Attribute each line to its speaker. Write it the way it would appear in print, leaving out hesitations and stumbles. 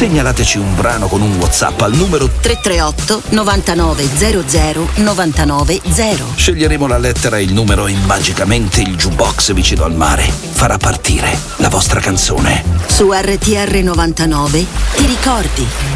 Speaker 1: Segnalateci un brano con un WhatsApp al numero
Speaker 2: 338 9900 990.
Speaker 1: Sceglieremo la lettera e il numero e magicamente il jukebox vicino al mare farà partire la vostra canzone.
Speaker 2: Su RTR 99 ti ricordi.